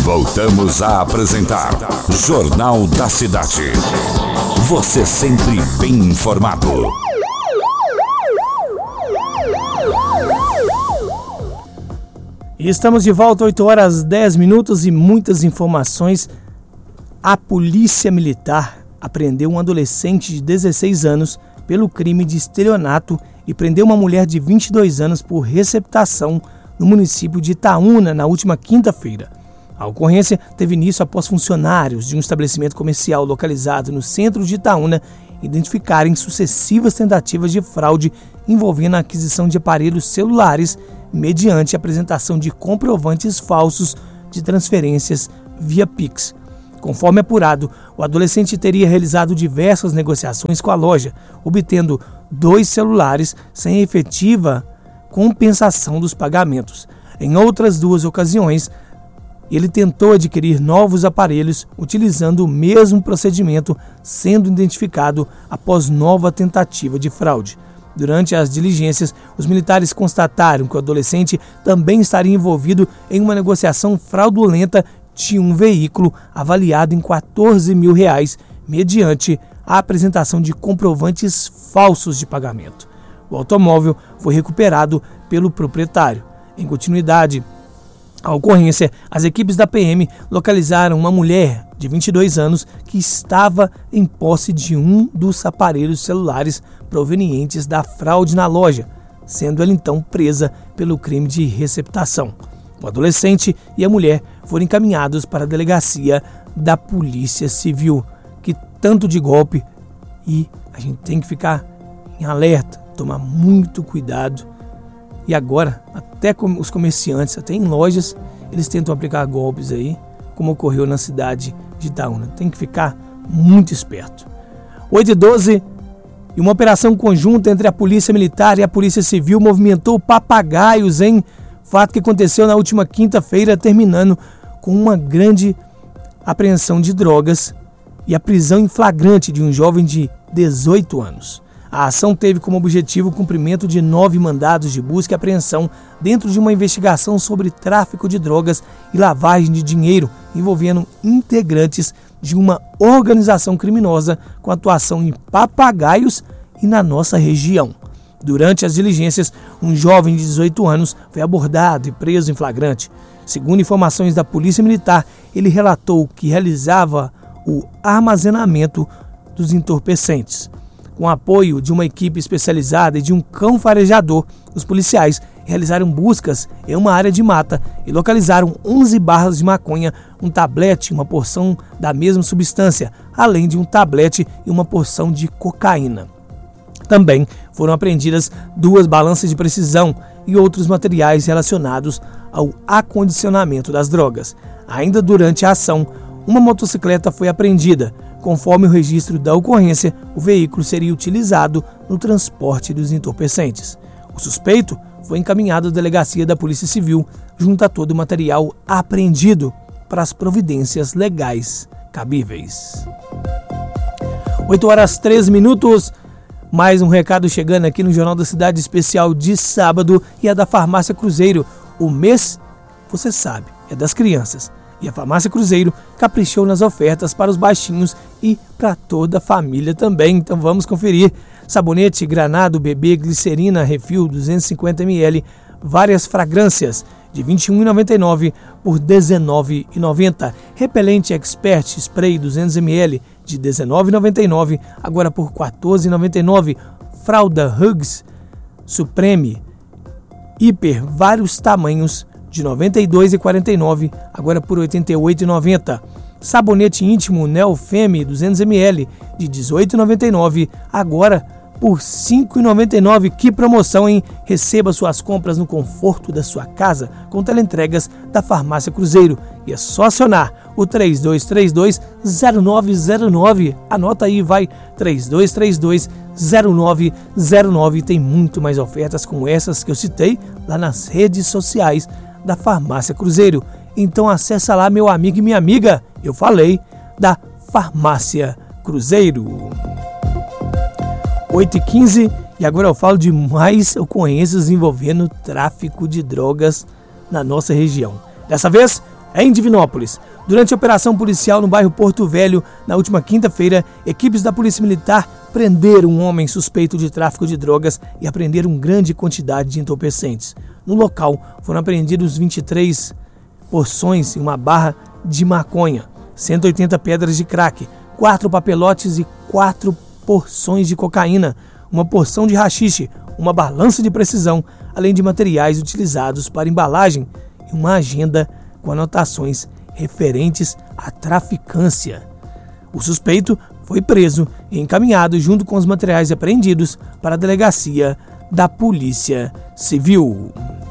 Voltamos a apresentar Jornal da Cidade. Você sempre bem informado. Estamos de volta, 8h10 e muitas informações. A Polícia Militar apreendeu um adolescente de 16 anos pelo crime de estelionato e prendeu uma mulher de 22 anos por receptação no município de Itaúna na última quinta-feira. A ocorrência teve início após funcionários de um estabelecimento comercial localizado no centro de Itaúna identificarem sucessivas tentativas de fraude envolvendo a aquisição de aparelhos celulares mediante a apresentação de comprovantes falsos de transferências via Pix. Conforme apurado, o adolescente teria realizado diversas negociações com a loja, obtendo 2 celulares sem efetiva compensação dos pagamentos. Em outras 2 ocasiões, ele tentou adquirir novos aparelhos utilizando o mesmo procedimento, sendo identificado após nova tentativa de fraude. Durante as diligências, os militares constataram que o adolescente também estaria envolvido em uma negociação fraudulenta de um veículo avaliado em R$14 mil, mediante a apresentação de comprovantes falsos de pagamento. O automóvel foi recuperado pelo proprietário. Em continuidade à ocorrência, as equipes da PM localizaram uma mulher de 22 anos que estava em posse de um dos aparelhos celulares provenientes da fraude na loja, sendo ela então presa pelo crime de receptação. O adolescente e a mulher foram encaminhados para a delegacia da Polícia Civil. Que tanto de golpe, e a gente tem que ficar em alerta, tomar muito cuidado. E agora, até os comerciantes, até em lojas, eles tentam aplicar golpes aí, como ocorreu na cidade de Itaúna. Tem que ficar muito esperto. 8h12, e uma operação conjunta entre a Polícia Militar e a Polícia Civil movimentou papagaios, hein? Fato que aconteceu na última quinta-feira, terminando com uma grande apreensão de drogas e a prisão em flagrante de um jovem de 18 anos. A ação teve como objetivo o cumprimento de 9 mandados de busca e apreensão dentro de uma investigação sobre tráfico de drogas e lavagem de dinheiro, envolvendo integrantes de uma organização criminosa com atuação em Papagaios e na nossa região. Durante as diligências, um jovem de 18 anos foi abordado e preso em flagrante. Segundo informações da Polícia Militar, ele relatou que realizava o armazenamento dos entorpecentes. Com o apoio de uma equipe especializada e de um cão farejador, os policiais realizaram buscas em uma área de mata e localizaram 11 barras de maconha, um tablete e uma porção da mesma substância, além de um tablete e uma porção de cocaína. Também foram apreendidas 2 balanças de precisão e outros materiais relacionados ao acondicionamento das drogas. Ainda durante a ação, uma motocicleta foi apreendida. Conforme o registro da ocorrência, o veículo seria utilizado no transporte dos entorpecentes. O suspeito foi encaminhado à delegacia da Polícia Civil, junto a todo o material apreendido para as providências legais cabíveis. 8h13, mais um recado chegando aqui no Jornal da Cidade especial de sábado, e é da Farmácia Cruzeiro. O mês, você sabe, é das crianças. E a Farmácia Cruzeiro caprichou nas ofertas para os baixinhos e para toda a família também. Então vamos conferir. Sabonete Granado Bebê Glicerina Refil 250 ml, várias fragrâncias de R$ 21,99 por R$ 19,90. Repelente Expert Spray 200 ml de R$ 19,99, agora por R$ 14,99. Fralda Hugs Supreme Hiper, vários tamanhos, de R$ 92,49, agora por R$ 88,90. Sabonete íntimo Neofeme 200 ml de R$ 18,99, agora por R$ 5,99. Que promoção, hein? Receba suas compras no conforto da sua casa com teleentregas da Farmácia Cruzeiro. E é só acionar o 3232-0909. Anota aí, vai, 3232-0909. Tem muito mais ofertas como essas que eu citei lá nas redes sociais da Farmácia Cruzeiro. Então acessa lá, meu amigo e minha amiga. Eu falei da Farmácia Cruzeiro. 8h15, e agora eu falo de mais ocorrências envolvendo tráfico de drogas na nossa região. Dessa vez Em Divinópolis, durante a operação policial no bairro Porto Velho, na última quinta-feira, equipes da Polícia Militar prenderam um homem suspeito de tráfico de drogas e apreenderam grande quantidade de entorpecentes. No local, foram apreendidos 23 porções e uma barra de maconha, 180 pedras de crack, 4 papelotes e 4 porções de cocaína, uma porção de haxixe, uma balança de precisão, além de materiais utilizados para embalagem e uma agenda com anotações referentes à traficância. O suspeito foi preso e encaminhado junto com os materiais apreendidos para a delegacia da Polícia Civil.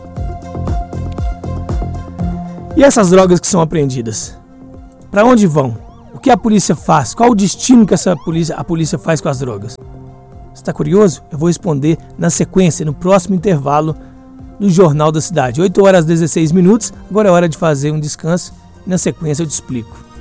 E essas drogas que são apreendidas? Para onde vão? O que a polícia faz? Qual o destino que a polícia faz com as drogas? Você está curioso? Eu vou responder na sequência, no próximo intervalo do Jornal da Cidade. 8 horas e 16 minutos, agora é hora de fazer um descanso e na sequência eu te explico.